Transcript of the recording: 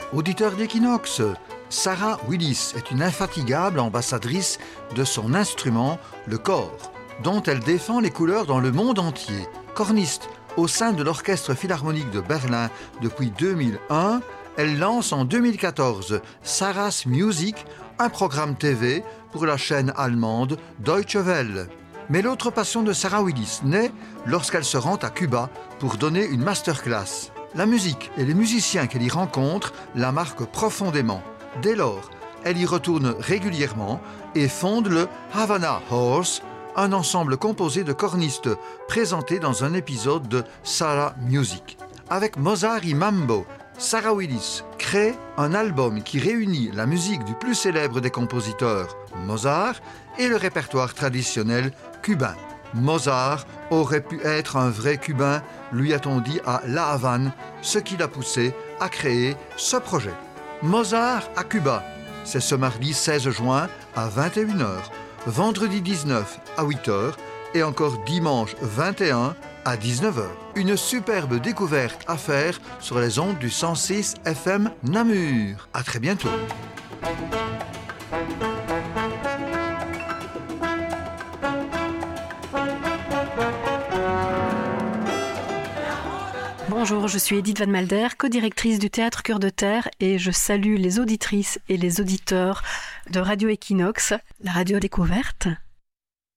Auditeur d'Equinox, Sarah Willis est une infatigable ambassadrice de son instrument, le cor, dont elle défend les couleurs dans le monde entier. Corniste au sein de l'Orchestre Philharmonique de Berlin depuis 2001, elle lance en 2014 Sarah's Music, un programme TV pour la chaîne allemande Deutsche Welle. Mais l'autre passion de Sarah Willis naît lorsqu'elle se rend à Cuba pour donner une masterclass. La musique et les musiciens qu'elle y rencontre la marquent profondément. Dès lors, elle y retourne régulièrement et fonde le Havana Horse, un ensemble composé de cornistes présenté dans un épisode de Sarah Music. Avec Mozart y Mambo, Sarah Willis crée un album qui réunit la musique du plus célèbre des compositeurs, Mozart, et le répertoire traditionnel cubain. Mozart aurait pu être un vrai Cubain, lui a-t-on dit à La Havane, ce qui l'a poussé à créer ce projet. Mozart à Cuba, c'est ce mardi 16 juin à 21h, vendredi 19 à 8h et encore dimanche 21 à 19h. Une superbe découverte à faire sur les ondes du 106 FM Namur. À très bientôt. Bonjour, je suis Edith Van Malder, co-directrice du Théâtre Cœur de Terre et je salue les auditrices et les auditeurs de Radio Equinox, la radio découverte.